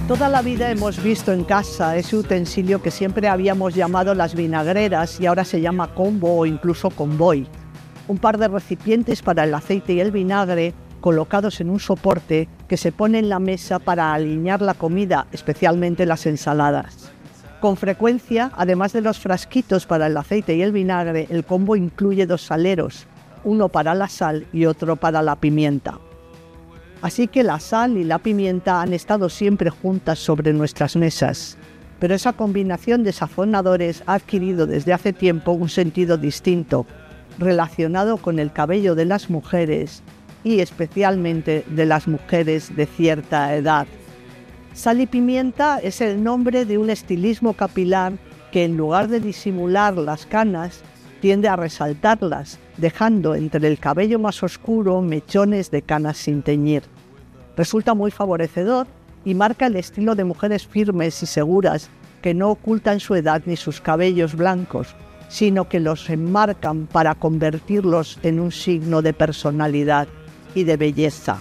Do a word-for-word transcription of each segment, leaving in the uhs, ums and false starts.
Toda la vida hemos visto en casa ese utensilio que siempre habíamos llamado las vinagreras y ahora se llama combo o incluso convoy. Un par de recipientes para el aceite y el vinagre colocados en un soporte que se pone en la mesa para alinear la comida, especialmente las ensaladas. Con frecuencia, además de los frasquitos para el aceite y el vinagre, el combo incluye dos saleros, uno para la sal y otro para la pimienta. Así que la sal y la pimienta han estado siempre juntas sobre nuestras mesas, pero esa combinación de sazonadores ha adquirido desde hace tiempo un sentido distinto, relacionado con el cabello de las mujeres y especialmente de las mujeres de cierta edad. Sal y pimienta es el nombre de un estilismo capilar que en lugar de disimular las canas, tiende a resaltarlas, dejando entre el cabello más oscuro mechones de canas sin teñir. Resulta muy favorecedor y marca el estilo de mujeres firmes y seguras que no ocultan su edad ni sus cabellos blancos, sino que los enmarcan para convertirlos en un signo de personalidad y de belleza.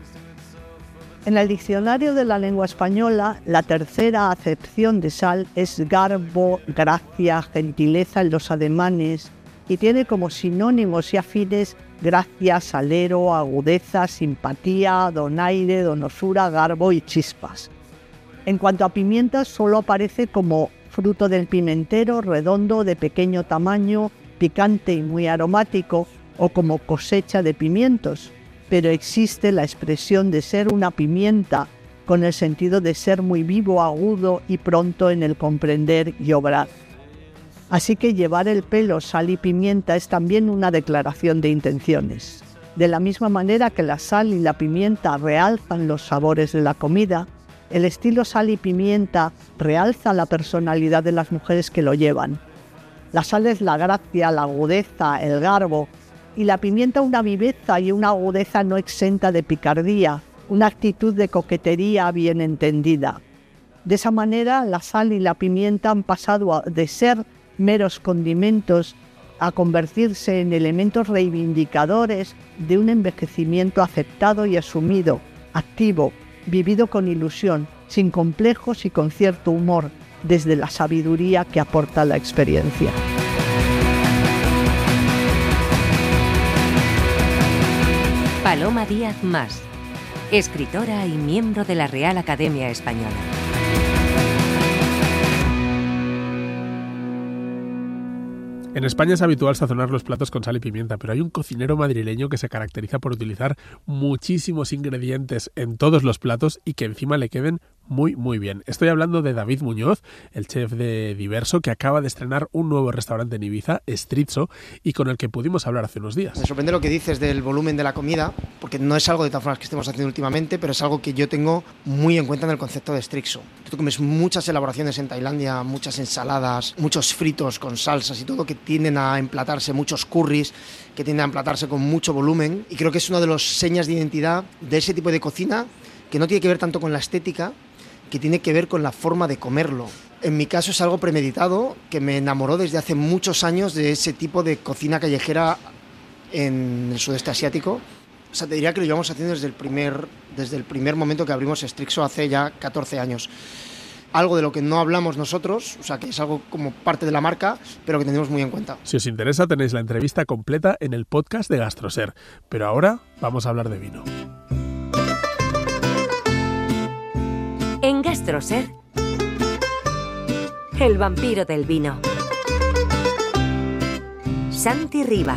En el diccionario de la lengua española, la tercera acepción de sal es garbo, gracia, gentileza en los ademanes y tiene como sinónimos y afines gracia, salero, agudeza, simpatía, donaire, donosura, garbo y chispas. En cuanto a pimienta, solo aparece como fruto del pimentero, redondo, de pequeño tamaño, picante y muy aromático, o como cosecha de pimientos. Pero existe la expresión de ser una pimienta, con el sentido de ser muy vivo, agudo y pronto en el comprender y obrar. Así que llevar el pelo sal y pimienta es también una declaración de intenciones. De la misma manera que la sal y la pimienta realzan los sabores de la comida, el estilo sal y pimienta realza la personalidad de las mujeres que lo llevan. La sal es la gracia, la agudeza, el garbo, y la pimienta una viveza y una agudeza no exenta de picardía, una actitud de coquetería bien entendida. De esa manera, la sal y la pimienta han pasado a, de ser meros condimentos a convertirse en elementos reivindicadores de un envejecimiento aceptado y asumido, activo, vivido con ilusión, sin complejos y con cierto humor, desde la sabiduría que aporta la experiencia. Paloma Díaz Mas, escritora y miembro de la Real Academia Española. En España es habitual sazonar los platos con sal y pimienta, pero hay un cocinero madrileño que se caracteriza por utilizar muchísimos ingredientes en todos los platos y que encima le queden muy, muy bien. Estoy hablando de David Muñoz, el chef de Diverso, que acaba de estrenar un nuevo restaurante en Ibiza, Strizzo, y con el que pudimos hablar hace unos días. Me sorprende lo que dices del volumen de la comida, porque no es algo de todas formas que estemos haciendo últimamente, pero es algo que yo tengo muy en cuenta en el concepto de Strizzo. Tú comes muchas elaboraciones en Tailandia, muchas ensaladas, muchos fritos con salsas y todo que tienden a emplatarse, muchos curries que tienden a emplatarse con mucho volumen, y creo que es una de las señas de identidad de ese tipo de cocina que no tiene que ver tanto con la estética, que tiene que ver con la forma de comerlo. En mi caso es algo premeditado, que me enamoró desde hace muchos años de ese tipo de cocina callejera en el sudeste asiático. O sea, te diría que lo llevamos haciendo desde el primer, desde el primer momento que abrimos Strizzo hace ya catorce años. Algo de lo que no hablamos nosotros, o sea, que es algo como parte de la marca, pero que tenemos muy en cuenta. Si os interesa, tenéis la entrevista completa en el podcast de Gastroser. Pero ahora vamos a hablar de vino. En Gastroser, el vampiro del vino. Santi Rivas.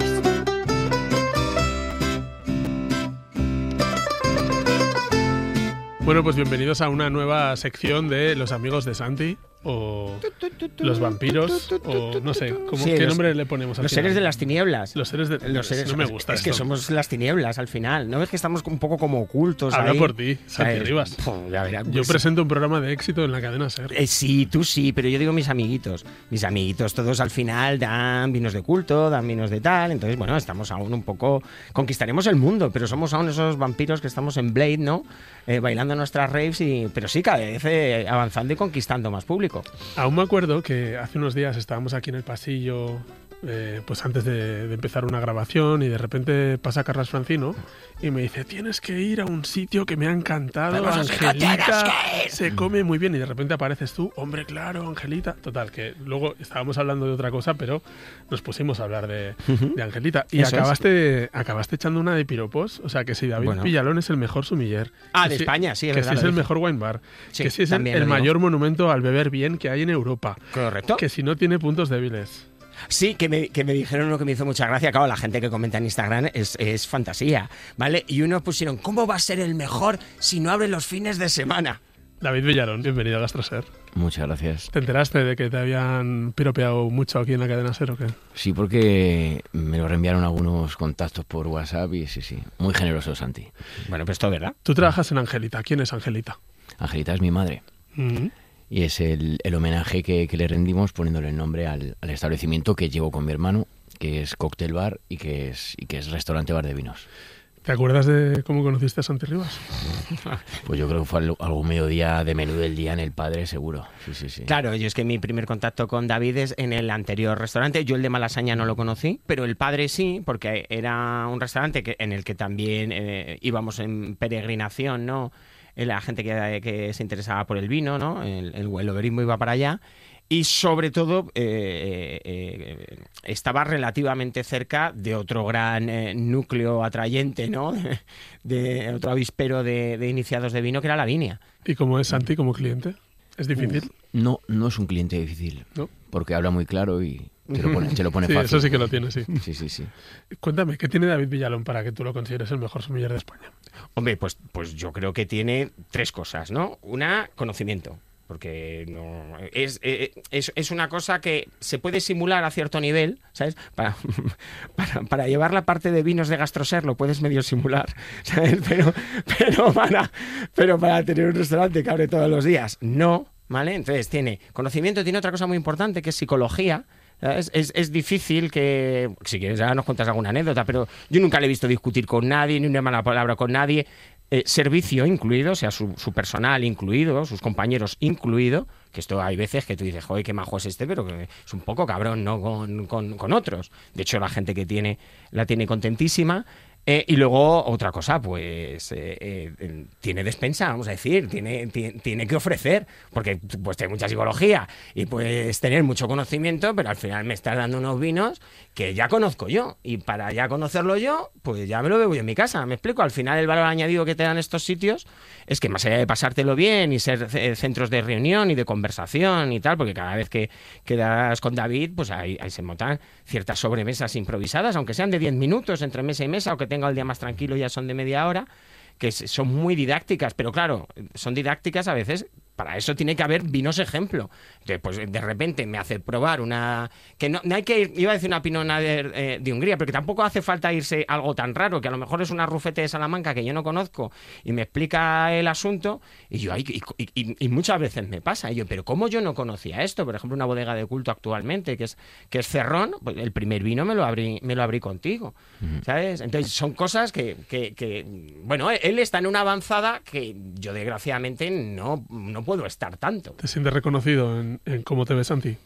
Bueno, pues bienvenidos a una nueva sección de Los Amigos de Santi, o Los Vampiros, o no sé, ¿cómo, sí, ¿qué los, nombre le ponemos al Los final? seres de las tinieblas. Los seres de... Los seres, no me gusta Es esto. que somos las tinieblas al final. ¿No ves que estamos un poco como ocultos? Habla ahí? por ti, Santi Rivas. Pum, ya verás, yo pues, presento un programa de éxito en la cadena SER. Eh, sí, tú sí, pero yo digo mis amiguitos. Mis amiguitos todos al final dan vinos de culto, dan vinos de tal. Entonces, bueno, estamos aún un poco... Conquistaremos el mundo, pero somos aún esos vampiros que estamos en Blade, ¿no? Eh, bailando nuestras raves, y, pero sí, cada vez eh, avanzando y conquistando más público. Aún me acuerdo que hace unos días estábamos aquí en el pasillo eh, pues antes de, de empezar una grabación, y de repente pasa Carlas Francino y me dice, tienes que ir a un sitio que me ha encantado, Angelita se come muy bien, y de repente apareces tú, hombre, claro, Angelita. Total, que luego estábamos hablando de otra cosa, pero nos pusimos a hablar de, de Angelita. Y Eso acabaste, es. acabaste echando una de piropos, o sea, que si David Bueno. Villalón es el mejor sumiller. Ah, que de si, España, sí, es Que verdad, si es lo el dije. mejor wine bar, Sí, que si es el, también el lo digo. mayor monumento al beber bien que hay en Europa. Correcto. Que si no tiene puntos débiles. Sí, que me, que me dijeron uno que me hizo mucha gracia. Claro, la gente que comenta en Instagram es, es fantasía, ¿vale? Y unos pusieron, ¿cómo va a ser el mejor si no abre los fines de semana? David Villalón, bienvenido a Gastroser. Muchas gracias. ¿Te enteraste de que te habían piropeado mucho aquí en la cadena SER o qué? Sí, porque me lo reenviaron algunos contactos por WhatsApp y sí, sí. Muy generoso, Santi. Bueno, pues esto, ¿verdad? Tú trabajas en Angelita. ¿Quién es Angelita? Angelita es mi madre. Mm-hmm. Y es el, el homenaje que, que le rendimos poniéndole el nombre al, al establecimiento que llevo con mi hermano, que es Cóctel Bar y que es, y que es restaurante bar de vinos. ¿Te acuerdas de cómo conociste a Santi Rivas? Pues yo creo que fue algo, algún mediodía de menú del día en El Padre, seguro. Sí, sí, sí. Claro, yo es que mi primer contacto con David es en el anterior restaurante. Yo el de Malasaña no lo conocí, pero el Padre sí, porque era un restaurante que, en el que también eh, íbamos en peregrinación, ¿no? La gente que, que se interesaba por el vino, ¿no? El, el, el oberismo iba para allá. Y sobre todo eh, eh, estaba relativamente cerca de otro gran eh, núcleo atrayente, ¿no? De, de otro avispero de, de iniciados de vino, que era La Viña. ¿Y cómo es Santi como cliente? ¿Es difícil? Uf, no, no es un cliente difícil, ¿no? Porque habla muy claro y te lo pone, te lo pone sí, fácil. Eso sí que lo tiene, sí. Sí, sí, sí. Cuéntame, ¿qué tiene David Villalón para que tú lo consideres el mejor sommelier de España? Hombre, pues, pues yo creo que tiene tres cosas, ¿no? Una, conocimiento. Porque no es, es, es una cosa que se puede simular a cierto nivel, ¿sabes? Para, para, para llevar la parte de vinos de Gastroser lo puedes medio simular, ¿sabes? Pero, pero, para, pero para tener un restaurante que abre todos los días, no, ¿vale? Entonces tiene conocimiento, tiene otra cosa muy importante que es psicología. Es, es, es difícil que, si quieres ahora nos cuentas alguna anécdota, pero yo nunca le he visto discutir con nadie, ni una mala palabra con nadie. Eh, servicio incluido, o sea, su, su personal incluido, sus compañeros incluido, que esto hay veces que tú dices, joder, qué majo es este, pero que es un poco cabrón, ¿no? Con, con, con otros. De hecho, la gente que tiene, la tiene contentísima. Eh, y luego, otra cosa, pues eh, eh, tiene despensa, vamos a decir, tiene, tiene, tiene que ofrecer, porque pues tiene mucha psicología y puedes tener mucho conocimiento, pero al final me estás dando unos vinos que ya conozco yo, y para ya conocerlo yo, pues ya me lo bebo yo en mi casa, ¿me explico? Al final el valor añadido que te dan estos sitios es que más allá de pasártelo bien y ser eh, centros de reunión y de conversación y tal, porque cada vez que quedas con David, pues ahí, ahí se montan ciertas sobremesas improvisadas, aunque sean de diez minutos entre mesa y mesa, o que tenga el día más tranquilo ya son de media hora, que son muy didácticas, pero claro, son didácticas a veces, para eso tiene que haber vinos ejemplo. Entonces, pues de repente me hace probar una... que no, no hay que ir, iba a decir una Pinot Noir eh, de Hungría, porque tampoco hace falta irse a algo tan raro, que a lo mejor es una Rufete de Salamanca que yo no conozco, y me explica el asunto, y yo, y, y, y, y muchas veces me pasa, y yo, pero ¿cómo yo no conocía esto? Por ejemplo, una bodega de culto actualmente, que es, que es Cerrón, pues el primer vino me lo abrí, me lo abrí contigo, uh-huh. ¿sabes? Entonces, son cosas que, que, que, bueno, él está en una avanzada que yo desgraciadamente no, no puedo estar tanto. ¿Te sientes reconocido en, en cómo te ves, Santi?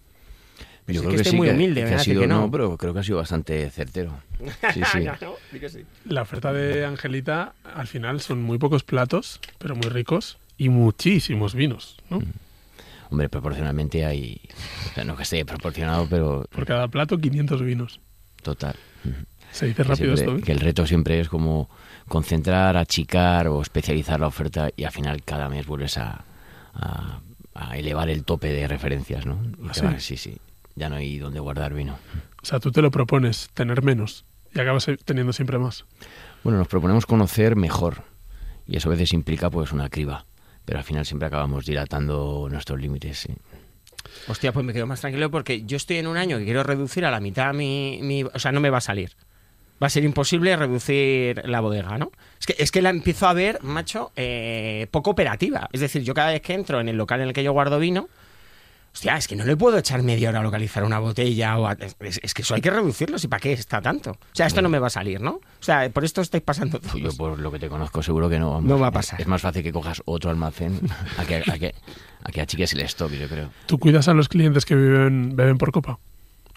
Yo es creo que, que estoy sí, muy que, humilde, que ha ¿verdad? sido, que no. no, pero creo que ha sido bastante certero. Sí, sí. no, no, di que sí. La oferta de Angelita, al final, son muy pocos platos, pero muy ricos, y muchísimos vinos, ¿no? Mm. Hombre, proporcionalmente hay... O sea, no que esté proporcionado, pero... Por cada plato, quinientos vinos. Total. Se dice que rápido siempre, esto, ¿eh? Que el reto siempre es como concentrar, achicar o especializar la oferta, y al final cada mes vuelves a, a, a elevar el tope de referencias, ¿no? Y ¿Ah, te sí? vas, sí, sí. Ya no hay dónde guardar vino. O sea, tú te lo propones, tener menos, y acabas teniendo siempre más. Bueno, nos proponemos conocer mejor, y eso a veces implica pues una criba, pero al final siempre acabamos dilatando nuestros límites, sí. Hostia, pues me quedo más tranquilo porque yo estoy en un año que quiero reducir a la mitad mi... mi o sea, no me va a salir. Va a ser imposible reducir la bodega, ¿no? Es que, es que la empiezo a ver, macho, eh, poco operativa. Es decir, yo cada vez que entro en el local en el que yo guardo vino, hostia, es que no le puedo echar media hora a localizar una botella. O a, es, es que eso hay que reducirlo, ¿y para qué está tanto? O sea, esto no me va a salir, ¿no? O sea, por esto estáis pasando todos. Yo por lo que te conozco seguro que no. Vamos. No va a pasar. Es más fácil que cojas otro almacén a que, a que, a que achiques el stock, yo creo. ¿Tú cuidas a los clientes que viven, beben por copa?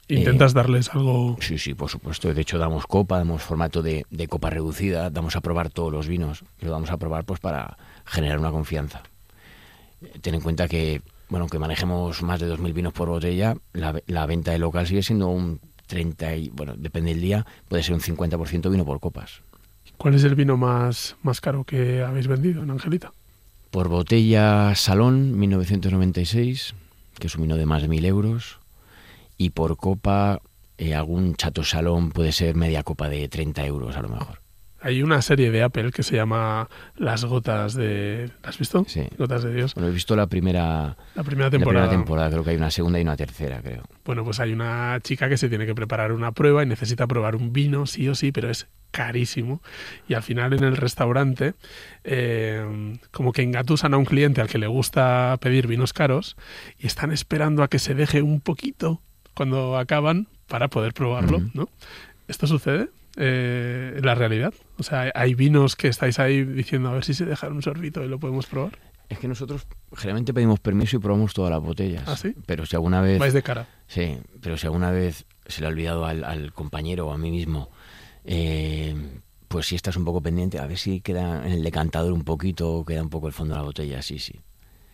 ¿Intentas Eh, darles algo? Sí, sí, por supuesto. De hecho, damos copa, damos formato de, de copa reducida, damos a probar todos los vinos y lo damos a probar pues para generar una confianza. Eh, Ten en cuenta que, bueno, que manejemos más de dos mil vinos por botella, la, la venta de local sigue siendo un treinta y, bueno, depende del día, puede ser un cincuenta por ciento vino por copas. ¿Cuál es el vino más, más caro que habéis vendido en Angelita? Por botella Salón, mil novecientos noventa y seis, que es un vino de más de mil euros. Y por copa, eh, algún Chateau Salón puede ser media copa de treinta euros a lo mejor. Hay una serie de Apple que se llama Las Gotas de... ¿La has visto? Sí. Gotas de Dios. Bueno, he visto la primera, La primera la temporada. primera temporada, creo que hay una segunda y una tercera, creo. Bueno, pues hay una chica que se tiene que preparar una prueba y necesita probar un vino, sí o sí, pero es carísimo. Y al final en el restaurante, eh, como que engatusan a un cliente al que le gusta pedir vinos caros y están esperando a que se deje un poquito cuando acaban para poder probarlo, Ujú. ¿no? ¿Esto sucede eh, en la realidad? O sea, hay vinos que estáis ahí diciendo a ver si se dejan un sorbito y lo podemos probar. Es que nosotros generalmente pedimos permiso y probamos todas las botellas. ¿Ah, sí? Pero si alguna vez... Vais de cara. Sí, pero si alguna vez se le ha olvidado al, al compañero o a mí mismo, eh, pues si estás un poco pendiente, a ver si queda en el decantador un poquito, queda un poco el fondo de la botella, sí, sí.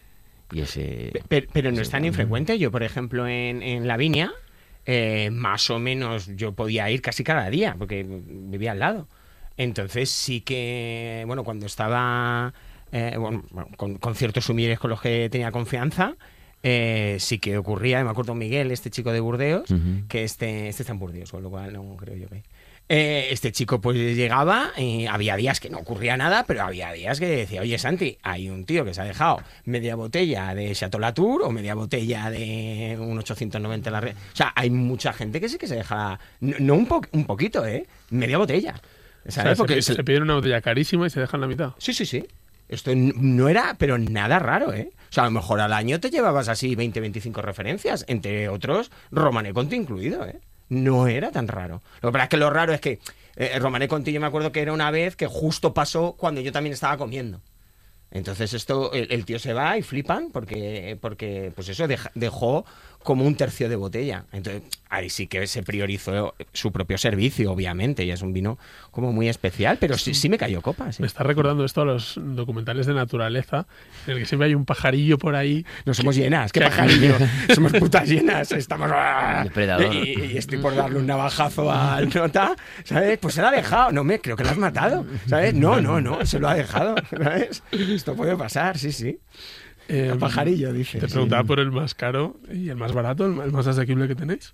Y ese... Pero, pero no sí, es tan bueno. infrecuente. Yo, por ejemplo, en, en La Viña, eh, más o menos yo podía ir casi cada día, porque vivía al lado. Entonces sí que, bueno, cuando estaba eh, bueno, con, con ciertos sumilleres con los que tenía confianza, eh, sí que ocurría. Me acuerdo Miguel, este chico de Burdeos, Ujú. que este, este está en Burdeos, con lo cual no creo yo que... Eh, este chico pues llegaba y había días que no ocurría nada, pero había días que decía, oye Santi, hay un tío que se ha dejado media botella de Chateau Latour o media botella de un ochocientos noventa la red. O sea, hay mucha gente que sí que se deja, no, no un, po un poquito, ¿eh? Media botella. O sea, ¿Sabes? se, Porque pi- se- se piden una botella carísima y se dejan la mitad. Sí, sí, sí. Esto n- no era, pero nada raro, ¿eh? O sea, a lo mejor al año te llevabas así veinte, veinticinco referencias, entre otros Romané Conti incluido, ¿eh? No era tan raro. Lo que pasa es que lo raro es que eh, Romané Conti, yo me acuerdo que era una vez que justo pasó cuando yo también estaba comiendo. Entonces esto, el, el tío se va y flipan porque, porque pues eso, deja- dejó como un tercio de botella. Entonces ahí sí que se priorizó su propio servicio, obviamente, y es un vino como muy especial, pero sí, sí me cayó copa, sí. Me está recordando esto a los documentales de naturaleza, en el que siempre hay un pajarillo por ahí. No somos llenas, qué que- pajarillo. Somos putas llenas, estamos... Depredador. Y, y estoy por darle un navajazo al nota, ¿sabes? Pues se lo ha dejado. No, me creo que lo has matado, ¿sabes? No, no, no, se lo ha dejado, ¿sabes? Esto puede pasar, sí, sí. Eh, El pajarillo, dice. Te sí. preguntaba por el más caro y el más barato, el más- el más asequible que tenéis.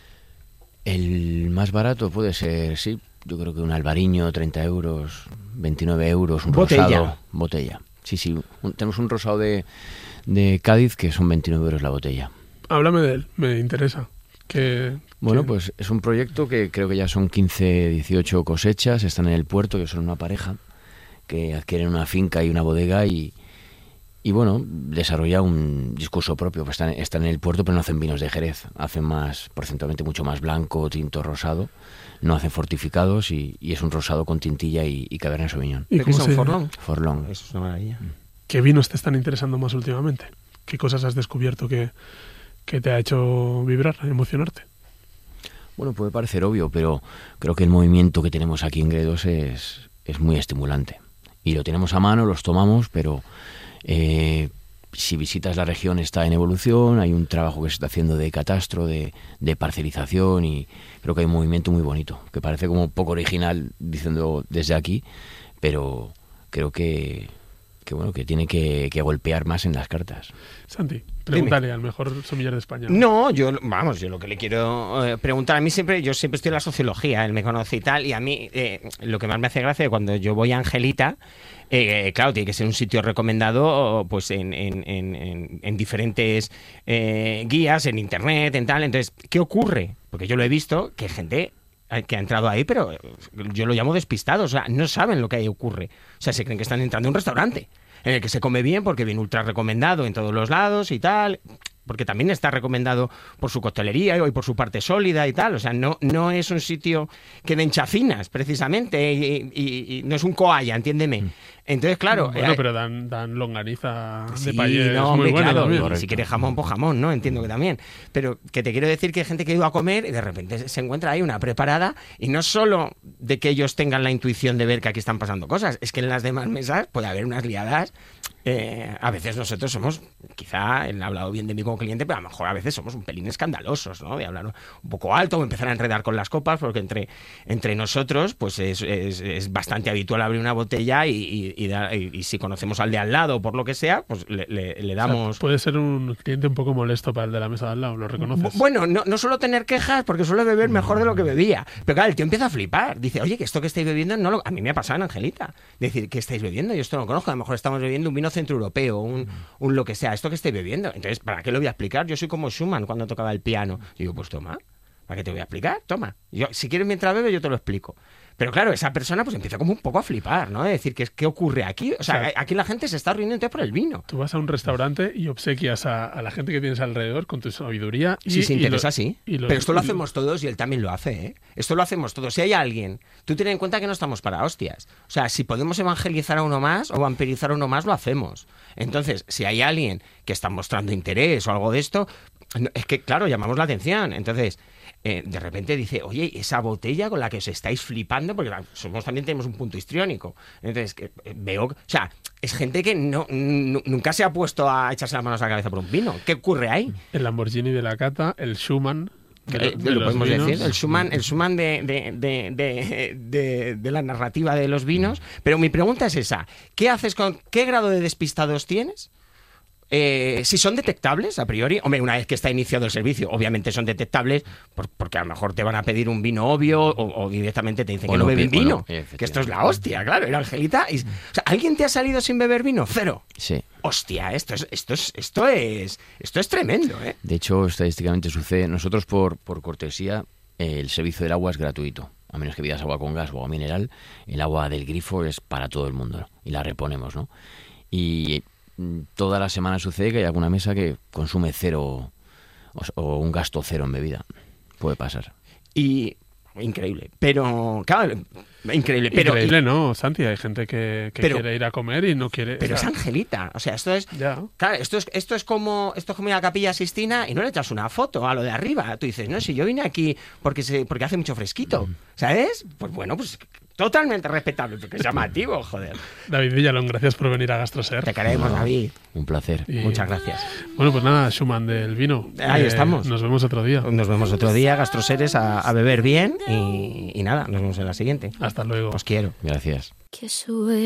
El más barato puede ser, sí, yo creo que un albariño, treinta euros, veintinueve euros, un Botella. rosado. Botella. Sí, sí, un- tenemos un rosado de, de Cádiz que son veintinueve euros la botella. Háblame de él, me interesa. Que, Bueno, que- pues es un proyecto que creo que ya son quince, dieciocho cosechas, están en el puerto, que son una pareja que adquieren una finca y una bodega y, y bueno, desarrolla un discurso propio. Pues están, están en el puerto, pero no hacen vinos de Jerez, hacen más, porcentualmente mucho más blanco, tinto, rosado, no hacen fortificados y, y es un rosado con tintilla y, y Cabernet Sauvignon. ¿Y ¿De qué cómo son se- Forlón? Forlón. Eso es una maravilla. ¿Qué vinos te están interesando más últimamente? ¿Qué cosas has descubierto que, que te ha hecho vibrar, emocionarte? Bueno, puede parecer obvio, pero creo que el movimiento que tenemos aquí en Gredos es, es muy estimulante. Y lo tenemos a mano, los tomamos, pero eh, si visitas la región está en evolución, hay un trabajo que se está haciendo de catastro, de, de parcelización y creo que hay un movimiento muy bonito, que parece como poco original diciendo desde aquí, pero creo que, que bueno, que tiene que, que golpear más en las cartas. Santi, pregúntale al mejor sommelier de España. No, yo, vamos, yo lo que le quiero eh, preguntar, a mí siempre, yo siempre estoy en la sociología, él me conoce y tal, y a mí eh, lo que más me hace gracia es cuando yo voy a Angelita, eh, claro, tiene que ser un sitio recomendado pues en, en, en, en, en diferentes eh, guías, en internet, en tal, entonces, ¿qué ocurre? Porque yo lo he visto, que gente que ha entrado ahí, pero yo lo llamo despistados, o sea, no saben lo que ahí ocurre, o sea, se creen que están entrando a un restaurante en el que se come bien porque viene ultra recomendado en todos los lados y tal, porque también está recomendado por su coctelería y por su parte sólida y tal, o sea, no, no es un sitio que den chacinas, precisamente, y, y- y no es un coalla, entiéndeme. Entonces, claro... Bueno, eh, pero dan, dan longaniza de sí, país no, muy hombre, buena claro, también. y si quieres jamón, pues jamón, ¿no? Entiendo que también. Pero que te quiero decir que hay gente que ha ido a comer y de repente se encuentra ahí una preparada, y no solo de que ellos tengan la intuición de ver que aquí están pasando cosas, es que en las demás mesas puede haber unas liadas. Eh, a veces nosotros somos, quizá he hablado bien de mí como cliente, pero a lo mejor a veces somos un pelín escandalosos, ¿no? De hablar un poco alto o empezar a enredar con las copas, porque entre, entre nosotros pues es, es, es bastante habitual abrir una botella y, y, y, da, y, y si conocemos al de al lado por lo que sea, pues le, le, le damos... O sea, puede ser un cliente un poco molesto para el de la mesa de al lado, ¿lo reconoces? Bueno, no, no suelo tener quejas porque suelo beber mejor de lo que bebía. Pero claro, el tío empieza a flipar. Dice, oye, que esto que estáis bebiendo no lo... A mí me ha pasado en Angelita. Decir, ¿qué estáis bebiendo? Yo esto no lo conozco. A lo mejor estamos bebiendo un vino centroeuropeo, un, un lo que sea. ¿Esto que estáis bebiendo? Entonces, ¿para qué lo voy a explicar? Yo soy como Schumann cuando tocaba el piano. Y digo, pues toma, ¿para qué te voy a explicar? Toma. Yo, si quieres mientras bebes, yo te lo explico. Pero claro, esa persona pues empieza como un poco a flipar, ¿no? De decir, ¿qué, qué ocurre aquí? O sea, o sea, aquí la gente se está riendo entonces por el vino. Tú vas a un restaurante y obsequias a, a la gente que tienes alrededor con tu sabiduría. Y, si se interesa, y lo, sí. Y lo, Pero esto lo hacemos todos y él también lo hace, ¿eh? Esto lo hacemos todos. Si hay alguien, tú ten en cuenta que no estamos para hostias. O sea, si podemos evangelizar a uno más o vampirizar a uno más, lo hacemos. Entonces, si hay alguien que está mostrando interés o algo de esto, es que, claro, llamamos la atención. Entonces... Eh, de repente dice, oye, esa botella con la que os estáis flipando, porque somos también tenemos un punto histriónico. Entonces, que, eh, veo, o sea, es gente que no, n- nunca se ha puesto a echarse las manos a la cabeza por un vino. ¿Qué ocurre ahí? El Lamborghini de la cata, el Schumann. De, Eh, de lo los podemos vinos. decir, el Schumann, el Schumann de, de, de, de, de, de la narrativa de los vinos. Pero mi pregunta es esa, ¿qué haces con, qué grado de despistados tienes? Eh, si son detectables a priori, hombre, una vez que está iniciado el servicio, obviamente son detectables por, porque a lo mejor te van a pedir un vino obvio o, o directamente te dicen Bueno, que no beben bueno, vino, bueno, que esto es la hostia, claro, era Angelita. Y, o sea, ¿alguien te ha salido sin beber vino? Cero. Sí. Hostia, esto es, esto es, esto es, esto es tremendo, ¿eh? De hecho, estadísticamente sucede. Nosotros, por, por cortesía, eh, el servicio del agua es gratuito. A menos que pidas agua con gas o agua mineral, el agua del grifo es para todo el mundo, ¿no? Y la reponemos, ¿no? Y toda la semana sucede que hay alguna mesa que consume cero o, o un gasto cero en bebida. Puede pasar. Y increíble, pero claro, increíble, pero Increíble, ¿no, Santi? Hay gente que, que pero, quiere ir a comer y no quiere... Pero o sea, es Angelita, o sea, esto es... Ya. Claro, esto es, esto es como esto es como ir a la Capilla Sixtina y no le echas una foto a lo de arriba. Tú dices, no, si yo vine aquí porque se, porque hace mucho fresquito, ¿sabes? Pues bueno, pues totalmente respetable, porque es llamativo, joder. David Villalón, gracias por venir a GastroSer. Te queremos, David. Un placer. Y- Muchas gracias. Bueno, pues nada, Schumann del vino. Ahí estamos. Nos vemos otro día. Nos vemos otro día, Gastroseres, a, a beber bien y, y nada, nos vemos en la siguiente. Hasta luego. Os quiero. Gracias. Que sube